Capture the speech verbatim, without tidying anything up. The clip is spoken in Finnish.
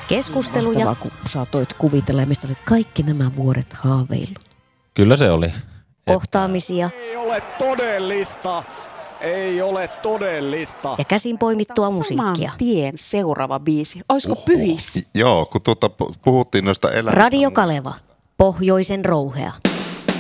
Keskusteluja. Mahtavaa, kun saatoit kuvitella, mistä olet kaikki nämä vuodet haaveillut. Kyllä se oli. Kohtaamisia. Ei ole todellista. Ei ole todellista. Ja käsin poimittua musiikkia. Saman tien seuraava biisi. Olisiko Oho. Pyhissä? Joo, kun tuota puhuttiin noista elämistä. Radio Kaleva. Pohjoisen rouhea.